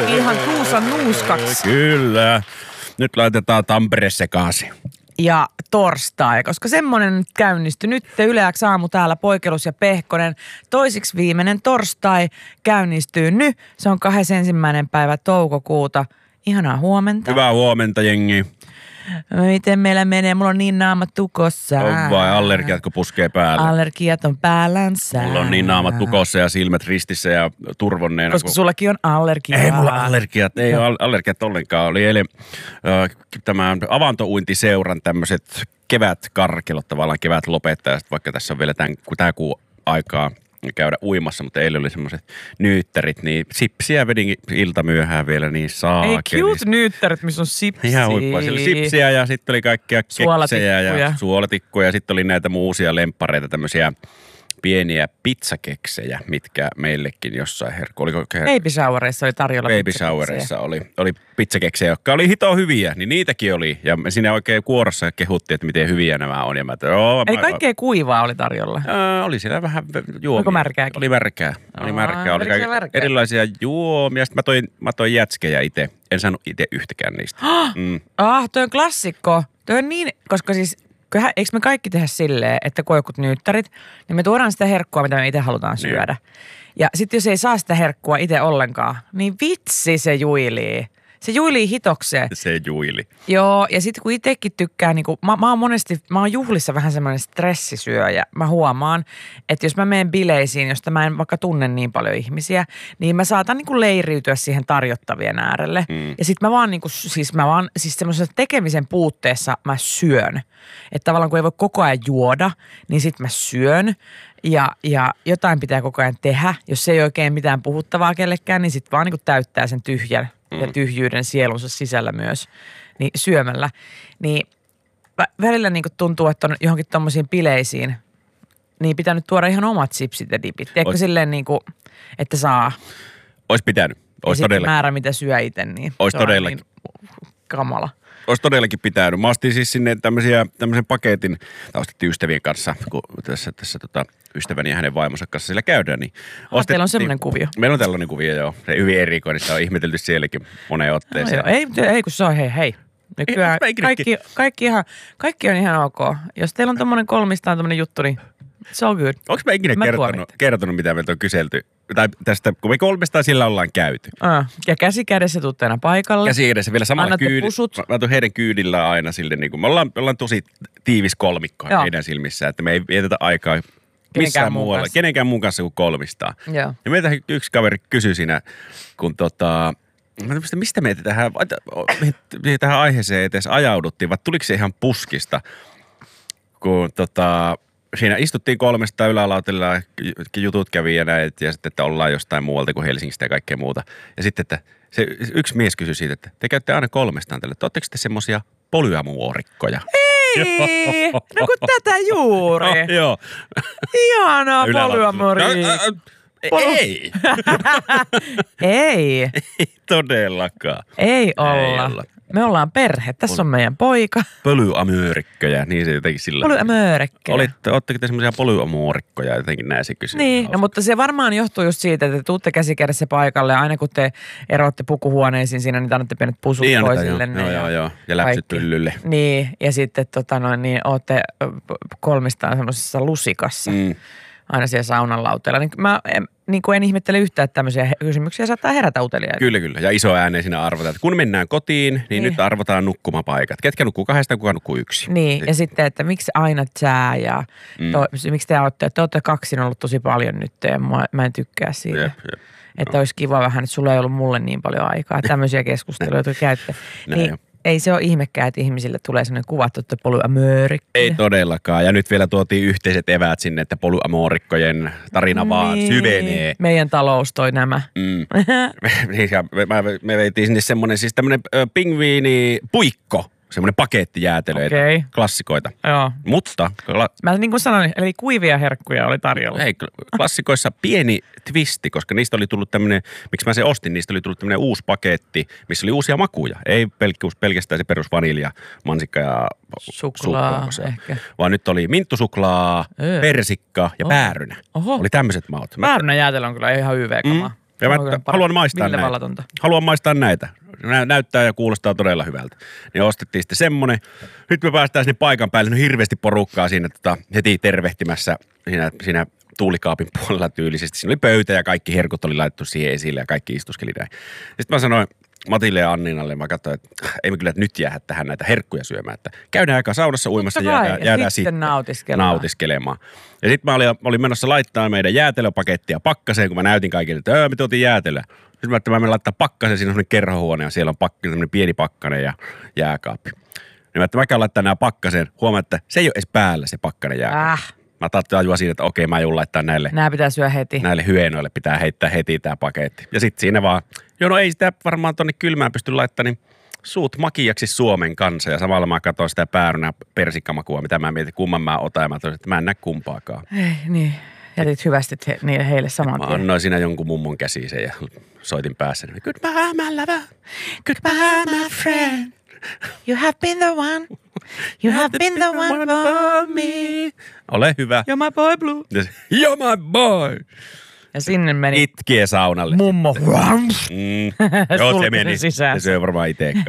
Ihan kuusan nuuskaksi. Kyllä. Nyt laitetaan Tampere sekaisin. Ja torstai, koska semmoinen nyt käynnistyi. Nyt Yle X aamu täällä Poikelus ja Pehkonen. Toisiksi viimeinen torstai käynnistyy nyt. Se on 21. päivä toukokuuta. Ihanaa huomenta. Hyvää huomenta, jengi. Miten meillä menee? Mulla on niin naamat tukossa. On vai allergiat, kun puskee päälle? Allergiat on päällänsä. Mulla on niin naamat tukossa ja silmät ristissä ja turvonneena. Koska sullakin on allergia. Ei mulla allergiat, ei ole allergiat ollenkaan. Oli eilen tämän avantouintiseuran tämmöiset kevätkarkelot, tavallaan kevätlopettajat, vaikka tässä on vielä tämä kuu aikaa käydä uimassa, mutta eilen oli semmoiset nyyttärit, niin sipsiä vedin ilta myöhään vielä, niin saakeli. Ei cute nyyttärit, missä on sipsiä. Ihan huippua. Siellä oli sipsiä ja sitten oli kaikkia keksejä ja suolatikkuja ja sitten oli näitä uusia lemppareita, tämmöisiä pieniä pizzakeksejä, mitkä meillekin jossain Baby showereissa oli tarjolla Baby showereissa oli pizzakeksejä, jotka oli hito hyviä, niin niitäkin oli. Ja me siinä oikein kuorossa kehuttiin, että miten hyviä nämä on. Ja eli kaikkea kuivaa oli tarjolla? Oli siellä vähän juomia. Oliko märkääkin? Oli märkää. Oli erilaisia juomia. Sitten mä toin jätskejä itse. En saanut itse yhtäkään niistä. Toi on klassikko. Toi on niin, koska siis eikö me kaikki tehdä silleen, että kun jotkut nyyttärit, niin me tuodaan sitä herkkua, mitä me itse halutaan syödä. Ja sitten jos ei saa sitä herkkua itse ollenkaan, niin vitsi se juilii. Se juilii hitokseen. Se juili. Joo, ja sitten kun itsekin tykkää, niin mä oon juhlissa vähän semmoinen stressisyöjä. Mä huomaan, että jos mä menen bileisiin, josta mä en vaikka tunne niin paljon ihmisiä, niin mä saatan niin kuin leiriytyä siihen tarjottavien äärelle. Ja sitten mä vaan siis semmoisessa tekemisen puutteessa mä syön. Että tavallaan kun ei voi koko ajan juoda, niin sitten mä syön. Ja jotain pitää koko ajan tehdä. Jos ei oikein mitään puhuttavaa kellekään, niin sitten vaan niin kuin täyttää sen tyhjän ja tyhjyyden sielunsa sisällä myös niin syömällä. Niin välillä niin kuin tuntuu, että on johonkin tommosiin bileisiin, niin pitää nyt tuoda ihan omat sipsit ja dipit. Tiedätkö silleen niin kuin, että saa. Ois pitänyt. Ois ja todellakin. määrä, mitä syö itse, niin ois todellakin. Niin kamala. Olisi todellakin pitänyt. Mä ostin siis sinne tämmöisen paketin, tai ostettiin ystävien kanssa, kun tässä ystäväni ja hänen vaimonsa kanssa siellä käydään. Niin teillä on semmoinen kuvio. Meillä on tällainen kuvio, joo. Se hyvin erikoinen, sitä on ihmetelty sielläkin moneen otteeseen. Ei kun se on hei. Nykyään kaikki on ihan ok. Jos teillä on tommonen kolmistaan tommonen juttu, niin so good. Onko mä ikinä kertonut, mitä meiltä on kyselty? Tai tästä, kun me kolmestaan sillä ollaan käyty. Ja käsi kädessä tuutte aina paikalle. Käsi kädessä vielä samalla kyydillä. Mä tuun heidän kyydillä aina silleen, niin kuin me ollaan tosi tiivis kolmikko heidän silmissään, että me ei vietetä aikaa missään muualla. Kenenkään muun kanssa kuin kolmistaan. Joo. Ja meiltä yksi kaveri kysyi siinä, kun mistä me tähän aiheeseen edes ajauduttiin, vai tuliko se ihan puskista, kun siinä istuttiin kolmesta ylälautilla, jutut kävi ja näin, ja sitten, että ollaan jostain muualta kuin Helsingistä ja kaikkea muuta. Ja sitten, että se yksi mies kysyi siitä, että te käytte aina kolmestaan tälle, että ootteko te semmosia polyamuorikkoja? Ei! No kun tätä juuri. No, joo. Ihanaa polyamori. Ei. Ei. Ei todellakaan. Ei olla. Me ollaan perhe. Tässä on meidän poika. Polyamöörikköjä, niin se jotenkin sillä. Polyamöörikköjä. Ootteko te semmoisia polyamoorikkoja, jotenkin näin se kysyy. Niin, no, mutta se varmaan johtuu just siitä, että te tuutte käsi kädessä paikalle ja aina kun te eroatte pukuhuoneisiin siinä, niin te annatte pienet pusut niin, toisille. Joo. Ja läpsyt pyllylle. Niin, ja sitten niin ootte kolmistaan semmoisessa lusikassa. Aina siellä saunan lauteella. Niin mä en ihmettele yhtään, että tämmöisiä kysymyksiä saattaa herätä uteliaita. Kyllä. Ja iso ääneen siinä arvotaan, että kun mennään kotiin, niin nyt arvotaan nukkumapaikat. Ketkä nukkuu kahdesta, kuka nukkuu yksi. Niin, ja sitten, että miksi aina sää ja miksi te olette kaksin ollut tosi paljon nyt ja mä en tykkää siitä. Jep. Että olisi kiva vähän, että sulla ei ollut mulle niin paljon aikaa. Tämmöisiä keskusteluja, joita käytte. Niin, ei se ole ihmekään, että ihmisille tulee sellainen kuva, että polyamoorikkoja. Ei todellakaan. Ja nyt vielä tuotiin yhteiset eväät sinne, että polyamoorikkojen tarina vaan syvenee. Meidän talous toi nämä. Me veitiin sinne semmoinen siis tämmöinen pingviinipuikko. Semmoinen pakettijäätelöitä, klassikoita. Joo. Mutta mä niin kuin sanoin, eli kuivia herkkuja oli tarjolla. Ei, klassikoissa pieni twisti, koska niistä oli tullut tämmöinen, miksi mä sen ostin, niistä oli tullut tämmöinen uusi paketti, missä oli uusia makuja. Ei pelkästään se perus vanilja, mansikka ja suklaa ehkä. Vaan nyt oli minttusuklaa, persikka ja päärynä. Oli tämmöiset maut. Päärynä jäätelö on kyllä ihan YV-kamaa. Ja mä haluan maistaa Ville näitä. Vallatonta. Haluan maistaa näitä. Näyttää ja kuulostaa todella hyvältä. Niin ostettiin sitten semmonen. Nyt me päästään sinne paikan päälle. No hirveästi porukkaa siinä heti tervehtimässä siinä tuulikaapin puolella tyylisesti. Siinä oli pöytä ja kaikki herkut oli laitettu siihen esille ja kaikki istuskeli näin. Sitten mä sanoin Matille ja Anninalle, mä katsoin, että ei me kyllä nyt jäädä tähän näitä herkkuja syömään. Että käydään aika saunassa uimassa ja jäädään sitten nautiskelemaan. Ja sitten mä olin menossa laittaa meidän jäätelöpakettia pakkaseen, kun mä näytin kaikille, että me tuotiin jäätelöä. Sitten mä menen laittaa pakkaseen, siinä on semmoinen kerhohuone ja siellä on semmoinen pieni pakkanen ja jääkaappi. Niin mä käyn laittaa nämä pakkaseen, huomaan, että se ei ole edes päällä se pakkanen jääkaappi. Mä tajua siitä, että okei, mä aion laittaa Nää pitää syödä heti. Näille hyenoille pitää heittää heti tää paketti. Ja sitten siinä vaan, no ei sitä varmaan tonne kylmään pysty laittamaan, niin suut makiaksi Suomen kanssa. Ja samalla mä katsoin sitä päärynä persikkamakua, mitä mä mietin, kumman mä otan. Ja mä totesin, että mä en näe kumpaakaan. Ei, niin. Jätit hyvästi heille saman tien. Mä annoin siinä jonkun mummon käsiin sen ja soitin päässä. Goodbye, my lover. Goodbye, my friend. You have been the one. You have been the one for me. Ole hyvä. You're my boy blue. You're my boy. Ja sinne meni Itkie saunalle. mummo. Joo, se meni. Sisään. Se syö varmaan itsekin.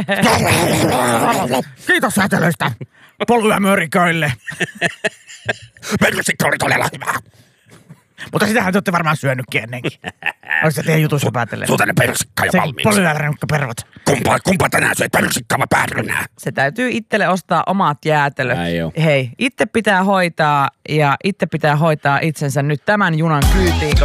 Kiitos säätelöistä. Polyamerikoille. Persikka oli todella hyvä. Mutta sitähän te olette varmaan syönytkin ennenkin. Onko se teidän jutussa päätellen? Suutainen persikka jo valmiiksi. Polyamerikka-pervot. Kumpa tänään syöt persikkaa vai päärynää? Se täytyy itselle ostaa omat jäätelöt. Näin Hei, itse pitää hoitaa ja itse pitää hoitaa itsensä nyt tämän junan kyytiin.